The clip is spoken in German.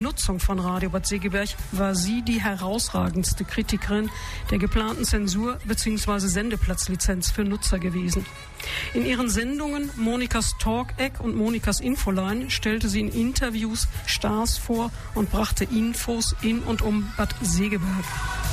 Nutzung von Radio Bad Segeberg war sie die herausragendste Kritikerin der geplanten Zensur bzw. Sendeplatzlizenz für Nutzer gewesen. In ihren Sendungen Monikas Talk-Eck und Monikas Infoline stellte sie in Interviews Stars vor und brachte Infos in und um Bad Segeberg.